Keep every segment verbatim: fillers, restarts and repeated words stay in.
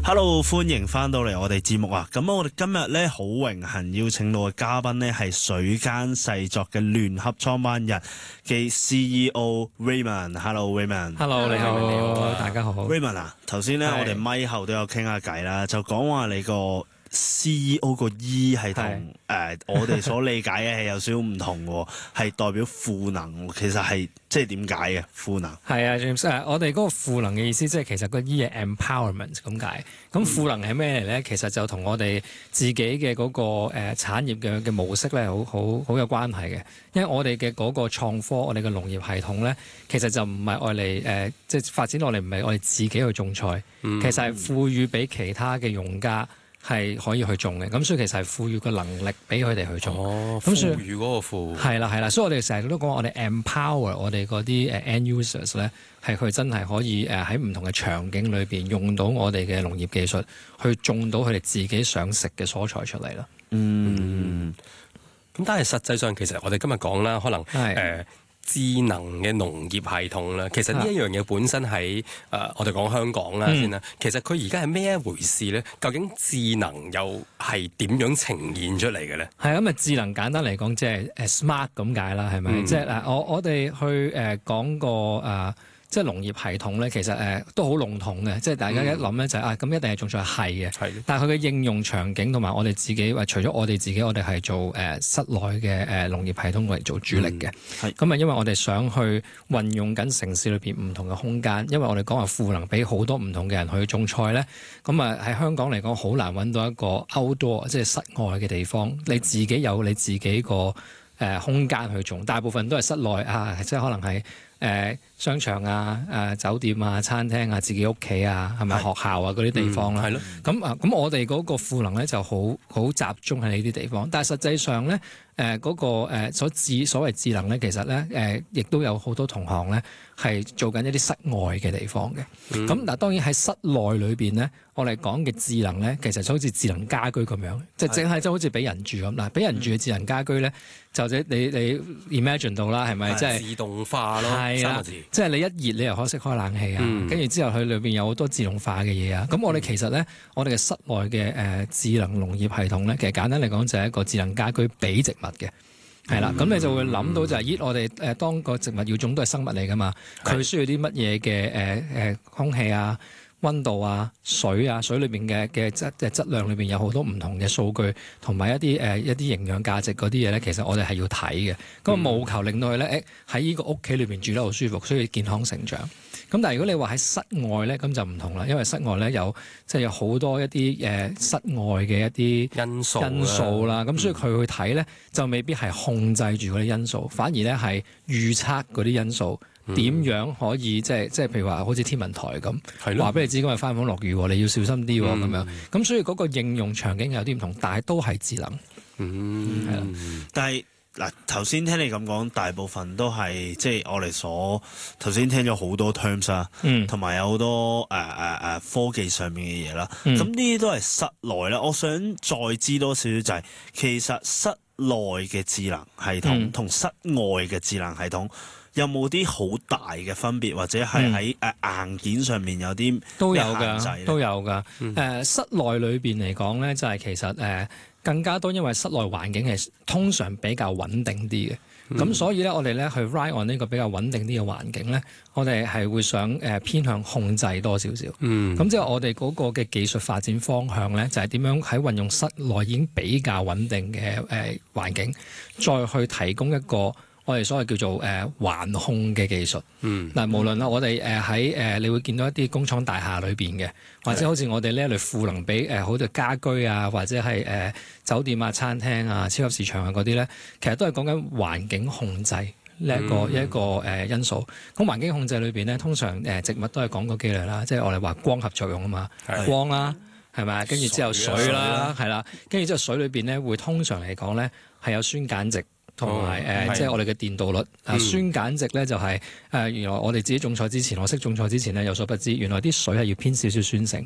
Hello， 歡迎翻到嚟我哋節目啊！咁我哋今日咧好榮幸邀請到嘅嘉賓呢係水間製作嘅聯合創辦人嘅 C E O Raymond。Hello Raymond。 Hello， 你好， 你好啊， 大家好。 Raymond 啊，頭先咧我哋咪後都有傾下偈啦，就講話你個 C E O 個 E 係同誒我哋所理解嘅係有少少唔同嘅，係代表賦能，其實係即係點解嘅賦能？ 係啊 ，James，誒、uh, 我哋嗰個賦能嘅意思，即係其實個 E 係 empowerment 咁解。咁賦能係咩嚟咧？其實就同我哋自己嘅嗰、那個誒、呃、產業嘅嘅模式咧，好好好有關係嘅。因為我哋嘅嗰個創科，我哋嘅農業系統咧，其實就唔係愛嚟誒，即係發展落嚟唔係我哋自己去種菜，嗯、其實係賦予俾其他嘅用家。係可以去種嘅，咁所以其實係賦予個能力俾佢哋去種。 哦， 咁所以賦予嗰個賦係啦係啦，所以我哋成日都講我哋 empower 我哋嗰啲誒 end users 咧，係佢真係可以誒喺唔同嘅場景裏邊用到我哋嘅農業技術，去種到佢哋自己想食嘅蔬菜出嚟啦。 嗯，咁但係實際上其實我哋今日講啦，可能誒。呃智能嘅農業系統啦，其實呢一樣嘢本身喺誒、呃、我哋講香港啦先啦，嗯、其實佢而家係咩一回事咧？究竟智能又係點樣呈現出嚟嘅咧？ 係咁啊！智能簡單嚟講，即係誒 smart 咁解啦，係咪？嗯、即係嗱，我我哋去誒、呃、講個誒。呃即係農業系統咧，其實誒、呃、都好籠統嘅，即係大家一諗咧就係、是、啊，咁一定係種菜係嘅。係的。但係佢嘅應用場景同埋我哋自己，或除咗我哋自己，我哋係做誒、呃、室內嘅誒、呃、農業系統嚟做主力嘅。係、嗯。咁啊，因為我哋想去運用緊城市裏邊唔同嘅空間，因為我哋講話賦能俾好多唔同嘅人去種菜咧。咁啊喺香港嚟講，好難揾到一個 outdoor 即係室外嘅地方，你自己有你自己個誒、呃、空間去種，大部分都係室內啊，即係可能係。誒、呃、商場啊、誒、呃、酒店啊、餐廳啊、自己屋企啊，係咪學校啊嗰啲地方啦？係咯、嗯。咁啊，咁我哋嗰個賦能咧就好好集中喺呢啲地方，但係實際上咧，誒、呃、嗰、那個、呃、所智所謂智能咧，其實咧誒亦都有好多同行咧係做緊一啲室外嘅地方嘅。咁嗱、嗯，當然喺室內裏邊咧，我哋講嘅智能咧，其實就好似智能家居咁樣，即係淨係即係好似俾人住咁嗱，俾人住嘅智能家居咧，就或者你你 imagine 到啦，係咪即係自動化咯？係啊，即係你一熱你又可以熄開冷氣啊，跟住、嗯、之後佢裏邊有好多自動化嘅嘢啊。咁、嗯、我哋其實咧，我哋嘅室內嘅誒智能農業系統咧，其實簡單嚟講就係一個智能家居俾植物嘅，係啦。咁、嗯、你就會諗到就係、是，咦？我哋誒當個植物要種都係生物嚟噶嘛，佢需要啲乜嘢嘅誒誒空氣啊？溫度啊、水啊、水裏邊嘅嘅質嘅質量裏邊有好多唔同嘅數據，同埋一啲誒、呃、一啲營養價值嗰啲嘢咧，其實我哋係要睇嘅。咁啊務求令到佢咧誒喺呢個屋企裏邊住得好舒服，所以健康成長。咁但係如果你話喺室外咧，咁就唔同啦，因為室外咧有即係有好多一啲誒、呃、室外嘅一啲因素因素啦。咁所以佢去睇咧就未必係控制住嗰啲因素，反而咧係預測嗰啲因素。點樣可以即係即係譬如話好似天文台咁，話俾你知今日翻風落雨，你要小心啲咁、嗯、樣。咁所以嗰個應用場景有啲唔同，但係都係智能。 嗯，係啦。但係嗱頭先聽你咁講，大部分都係即係我哋所頭先聽咗好多 terms 啊，同埋、嗯、有好多誒誒誒科技上面嘅嘢啦。咁呢啲都係室內啦。我想再知多少少就係、是、其實室內嘅智能系統同室外嘅智能系統。有冇啲好大嘅分別，或者係喺誒硬件上面有啲都有㗎，都有㗎。誒、嗯呃、室內裏邊嚟講咧，就係、是、其實誒、呃、更加多，因為室內環境係通常比較穩定啲嘅。咁、嗯、所以咧，我哋咧去 ride on 呢個比較穩定啲嘅環境咧，我哋係會想誒、呃、偏向控制多少少。嗯，咁即係我哋嗰個嘅技術發展方向咧，就係、是、點樣喺運用室內已經比較穩定嘅誒、呃、環境，再去提供一個。我哋所謂叫做誒環控嘅技術，嗱、嗯、無論啦，我哋誒喺誒，你會見到一啲工廠大廈裏邊嘅，或者好似我哋呢一類賦能俾誒好多家居啊，或者係誒、呃、酒店啊、餐廳啊、超級市場啊嗰啲咧，其實都係講緊環境控制呢一個、嗯、一個誒、呃、因素。咁環境控制裏邊咧，通常誒植物都係講個幾類啦，即係我哋話光合作用啊嘛，的光啦，係咪？跟住之後水啦，係啦，跟住之後水裏邊咧會通常嚟講咧係有酸鹼值。同埋誒，即係我哋嘅電導率。啊，酸鹼值咧就係、是、誒、呃，原來我哋自己種菜之前，我識種菜之前咧有所不知，原來啲水係要偏少少酸性。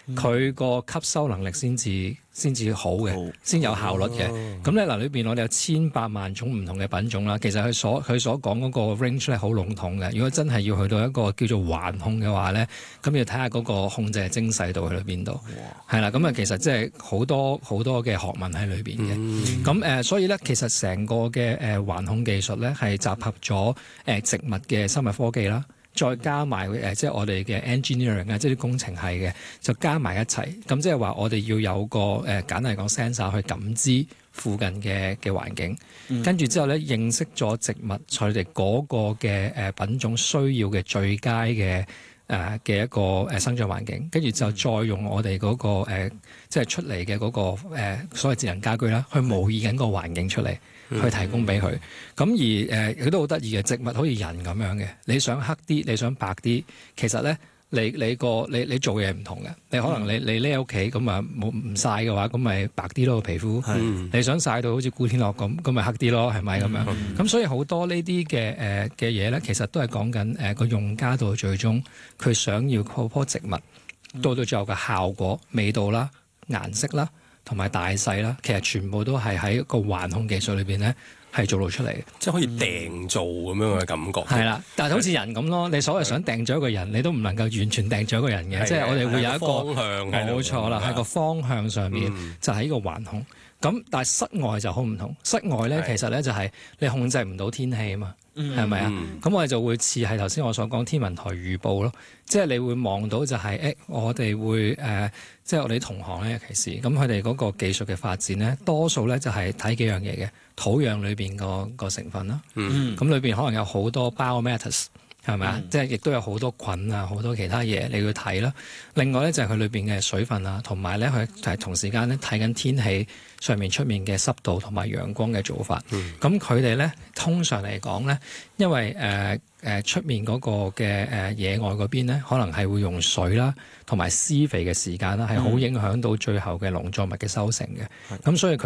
佢個吸收能力先至先至好嘅，先有效率嘅。咁咧嗱，裏邊我哋有千百萬種唔同嘅品種啦。其實佢所佢所講嗰個 range 咧好籠統嘅。如果真係要去到一個叫做環控嘅話咧，咁要睇下嗰個控制嘅精細度去到邊度。係啦，咁啊其實即係好多好多嘅學問喺裏邊嘅。咁誒、嗯呃，所以咧其實成個嘅誒環控技術咧係集合咗誒植物嘅生物科技啦。再加埋誒、呃，即係我哋嘅 engineering 啊，即係啲工程系嘅，就加埋一齊。咁即係話我哋要有個誒、呃，簡單嚟講 sensor 去感知附近嘅嘅環境。嗯、跟住之後咧，認識咗植物佢哋嗰個嘅誒、呃、品種需要嘅最佳嘅誒嘅一個誒生長環境。跟住就再用我哋嗰、那個、呃、即係出嚟嘅嗰個、呃、所謂智能家居啦，去模擬緊個環境出嚟。去提供俾佢，咁而誒佢、呃、都好得意嘅植物，好似人咁樣嘅。你想黑啲，你想白啲，其實咧，你你個你你做嘢唔同嘅。你可能你你匿喺屋企咁啊，冇唔曬嘅話，咁咪白啲咯個皮膚。嗯、你想曬到好似古天樂咁，咁咪黑啲咯，係咪咁樣？咁、嗯、所以好多呢啲嘅誒嘅嘢咧，其實都係講緊誒個用家到最終佢想要嗰棵植物到到最後嘅效果、味道啦、顏色啦。同埋大細啦，其實全部都係喺一個環控技術裏邊咧，係做到出嚟嘅， 即係可以訂造咁樣嘅感覺。係啦、嗯， 但係好似人咁咯，你所謂想訂咗一個人，你都唔能夠完全訂咗一個人嘅，即係我哋會有一個方向， 冇錯啦，喺個方向上面、嗯、就係呢個環控。咁但係室外就好唔同，室外咧其實咧就係你控制唔到天氣啊嘛。係咪啊？咁、嗯、我哋就會似係頭先我所講天文台預報咯，即係你會望到就係、是、誒、欸，我哋會誒、呃，即係我哋啲同行咧，尤其是咁佢哋嗰個技術嘅發展咧，多數咧就係睇幾樣嘢嘅土壤裏邊個個成分啦。嗯，咁裏邊可能有好多 biomatters。係咪啊？嗯、即係亦都有好多菌啊，好多其他嘢你要睇啦。另外咧就係佢裏邊嘅水分啊，同埋咧佢係同時間咧睇緊天氣上面出面嘅濕度同埋陽光嘅做法。咁佢哋咧通常嚟講咧，因為誒誒出面嗰個嘅誒野外嗰邊咧，可能係會用水啦，同埋施肥嘅時間啦，係好影響到最後嘅農作物嘅收成嘅。咁、嗯、所以佢